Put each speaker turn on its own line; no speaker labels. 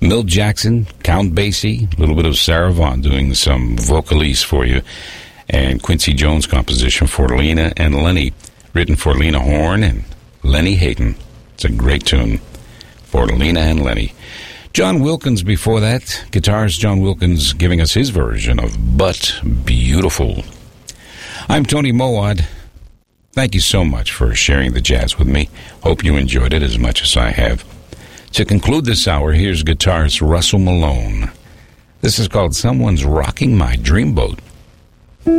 Milt Jackson, Count Basie, a little bit of Sarah Vaughan doing some vocalese for you, and Quincy Jones' composition for Lena and Lenny, written for Lena Horne and Lenny Hayden. It's a great tune for Lena and Lenny. John Wilkins before that, guitars, John Wilkins giving us his version of But Beautiful. I'm Tony Mowat. Thank you so much for sharing the jazz with me. Hope you enjoyed it as much as I have. To conclude this hour, here's guitarist Russell Malone. This is called Someone's Rocking My Dreamboat.